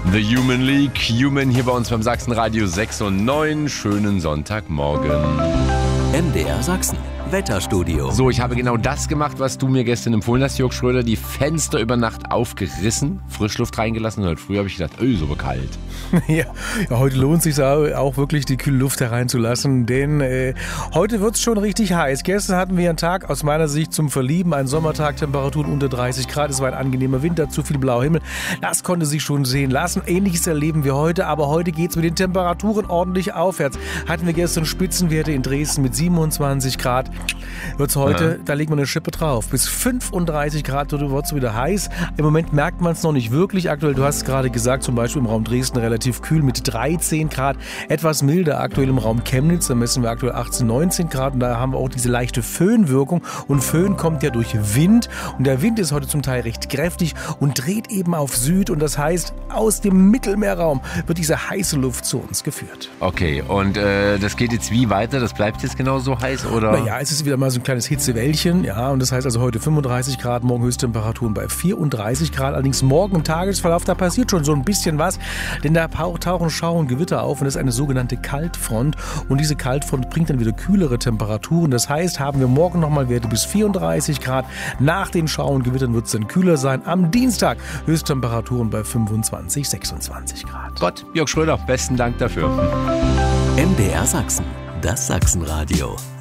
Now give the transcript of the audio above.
The Human League, Human hier bei uns beim Sachsenradio 6 und 9. Schönen Sonntagmorgen. MDR Sachsen, Wetterstudio. So, ich habe genau das gemacht, was du mir gestern empfohlen hast, Jörg Schröder. Die Fenster über Nacht aufgerissen, Frischluft reingelassen. Und heute früh habe ich gedacht, so kalt. Ja, heute lohnt es sich auch wirklich, die kühle Luft hereinzulassen, denn heute wird es schon richtig heiß. Gestern hatten wir einen Tag aus meiner Sicht zum Verlieben, einen Sommertag, Temperaturen unter 30 Grad. Es war ein angenehmer Winter, zu viel blauer Himmel. Das konnte sich schon sehen lassen. Ähnliches erleben wir heute, aber heute geht es mit den Temperaturen ordentlich aufwärts. Hatten wir gestern Spitzenwerte in Dresden mit 27 Grad. Wird es heute, da legen wir eine Schippe drauf. Bis 35 Grad wird es wieder heiß. Im Moment merkt man es noch nicht wirklich. Aktuell, du hast es gerade gesagt, zum Beispiel im Raum Dresden relativ kühl mit 13 Grad. Etwas milder aktuell im Raum Chemnitz. Da messen wir aktuell 18, 19 Grad. Und da haben wir auch diese leichte Föhnwirkung. Und Föhn kommt ja durch Wind. Und der Wind ist heute zum Teil recht kräftig und dreht eben auf Süd. Und das heißt, aus dem Mittelmeerraum wird diese heiße Luft zu uns geführt. Okay, und das geht jetzt wie weiter? Das bleibt jetzt genauso heiß, oder? Naja, es ist wieder mal so ein kleines Hitzewellchen. Ja, und das heißt also heute 35 Grad, morgen Höchsttemperaturen bei 34 Grad. Allerdings morgen im Tagesverlauf, da passiert schon so ein bisschen was. Denn da tauchen Schauer und Gewitter auf und das ist eine sogenannte Kaltfront. Und diese Kaltfront bringt dann wieder kühlere Temperaturen. Das heißt, haben wir morgen nochmal Werte bis 34 Grad. Nach den Schauer und Gewittern wird es dann kühler sein. Am Dienstag Höchsttemperaturen bei 25, 26 Grad. Gott, Jörg Schröder, besten Dank dafür. MDR Sachsen, das Sachsenradio.